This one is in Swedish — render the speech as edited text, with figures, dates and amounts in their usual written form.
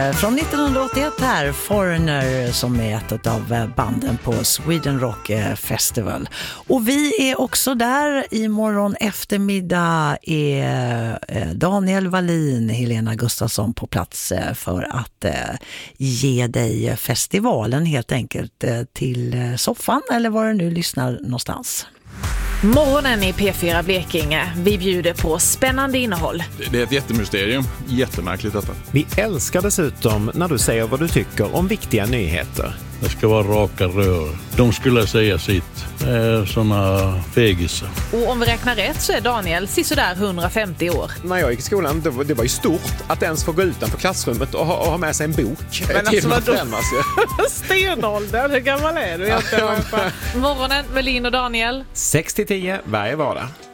Från 1981 här, Foreigner, som är ett av banden på Sweden Rock Festival. Och vi är också där. Imorgon eftermiddag är Daniel Wallin, Helena Gustafsson på plats för att ge dig festivalen helt enkelt till soffan eller var du nu lyssnar någonstans. Morgonen i P4 Blekinge. Vi bjuder på spännande innehåll. Det är ett jättemysterium. Jättemärkligt detta. Vi älskar dessutom när du säger vad du tycker om viktiga nyheter. Det ska vara raka rör. De skulle säga sitt. Såna fegisar. Och om vi räknar rätt så är Daniel sisådär 150 år. När jag gick i skolan, det var ju stort att ens få gå utanför klassrummet och ha med sig en bok. Men alltså vadå? Stenålder, hur gammal är du egentligen? Morgonen med Lin och Daniel. 6-10 varje vardag.